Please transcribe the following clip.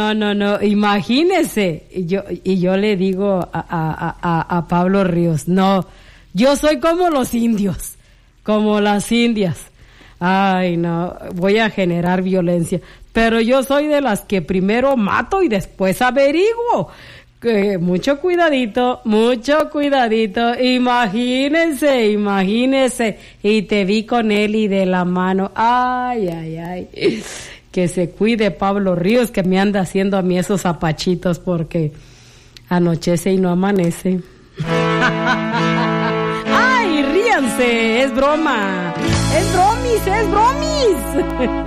no, imagínese. Y yo le digo a Pablo Ríos, no, yo soy como los indios, como las indias. Ay, no, voy a generar violencia. Pero yo soy de las que primero mato y después averiguo. Mucho cuidadito, imagínense, y te vi con él y de la mano, ay, que se cuide Pablo Ríos, que me anda haciendo a mí esos apachitos porque anochece y no amanece. Ay, ríanse, es broma, es bromis.